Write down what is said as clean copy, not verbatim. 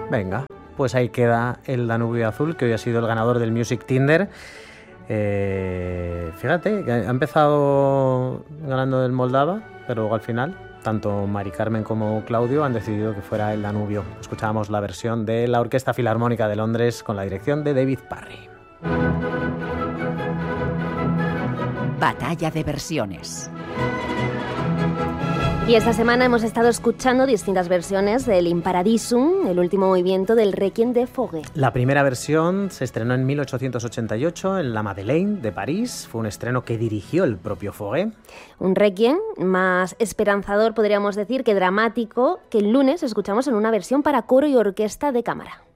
Venga, pues ahí queda el Danubio Azul, que hoy ha sido el ganador del Music Tinder. Fíjate, que ha empezado ganando el Moldava, pero luego al final tanto Mari Carmen como Claudio han decidido que fuera el Danubio. Escuchábamos la versión de la Orquesta Filarmónica de Londres con la dirección de David Parry. Batalla de versiones. Y esta semana hemos estado escuchando distintas versiones del In Paradisum, el último movimiento del Requiem de Fauré. La primera versión se estrenó en 1888 en la Madeleine de París. Fue un estreno que dirigió el propio Fauré. Un Requiem más esperanzador, podríamos decir, que dramático, que el lunes escuchamos en una versión para coro y orquesta de cámara.